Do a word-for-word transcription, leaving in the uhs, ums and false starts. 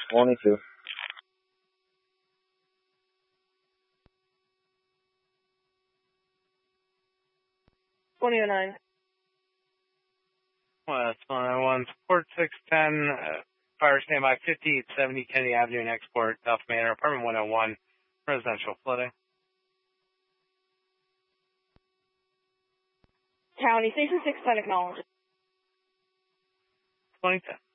twenty-two. twenty oh nine. West one oh one, Support six ten, uh, fire standby fifty-eight seventy Kennedy Avenue in Export, Duff Manor, apartment one oh one, residential flooding. County, Station six ten acknowledged. twenty ten.